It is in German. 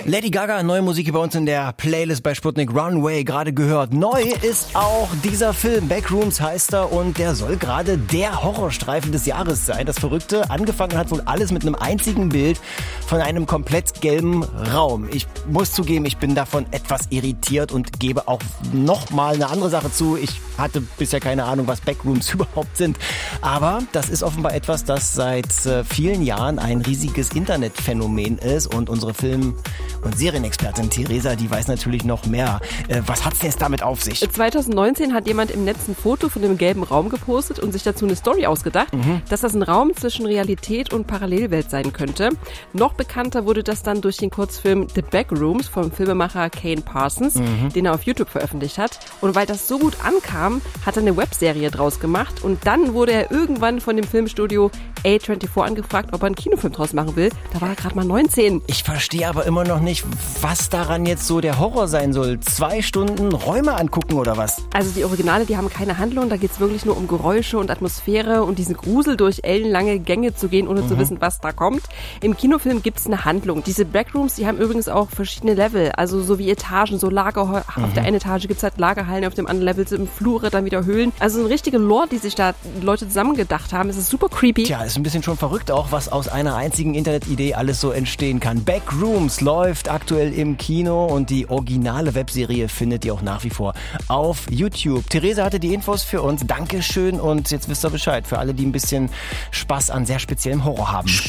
Lady Gaga, neue Musik hier bei uns in der Playlist bei Sputnik, Runway, gerade gehört. Neu ist auch dieser Film, Backrooms heißt er, und der soll gerade der Horrorstreifen des Jahres sein. Das Verrückte, angefangen hat wohl alles mit einem einzigen Bild von einem komplett gelben Raum. Ich muss zugeben, ich bin davon etwas irritiert und gebe auch nochmal eine andere Sache zu. Ich hatte bisher keine Ahnung, was Backrooms überhaupt sind. Aber das ist offenbar etwas, das seit vielen Jahren ein riesiges Internetphänomen ist, und unsere Film- und Serienexpertin Theresa, die weiß natürlich noch mehr. Was hat's denn jetzt damit auf sich? 2019 hat jemand im Netz ein Foto von dem gelben Raum gepostet und sich dazu eine Story ausgedacht, dass das ein Raum zwischen Realität und Parallelwelt sein könnte. Noch bekannter wurde das dann durch den Kurzfilm The Backrooms vom Filmemacher Kane Parsons, den er auf YouTube veröffentlicht hat. Und weil das so gut ankam, hat er eine Webserie draus gemacht, und dann wurde er irgendwann von dem Filmstudio A24 angefragt, ob er einen Kinofilm draus machen will. Da war er gerade mal 19. Ich verstehe aber immer noch nicht, was daran jetzt so der Horror sein soll. 2 Stunden Räume angucken oder was? Also die Originale, die haben keine Handlung, da geht's wirklich nur um Geräusche und Atmosphäre und diesen Grusel, durch ellenlange Gänge zu gehen, ohne zu wissen, was da kommt. Im Kinofilm gibt's eine Handlung. Diese Backrooms, die haben übrigens auch verschiedene Level, also so wie Etagen, so Lagerhallen. Auf der einen Etage gibt's halt Lagerhallen, auf dem anderen Level sind Flure, dann wieder Höhlen. Also eine richtige Lore, die sich da Leute zusammengedacht haben. Es ist super creepy. Tja, ist ein bisschen schon verrückt auch, was aus einer einzigen Internetidee alles so entstehen kann. Backrooms läuft aktuell im Kino, und die originale Webserie findet ihr auch nach wie vor auf YouTube. Theresa hatte die Infos für uns. Dankeschön, und jetzt wisst ihr Bescheid. Für alle, die ein bisschen Spaß an sehr speziellem Horror haben.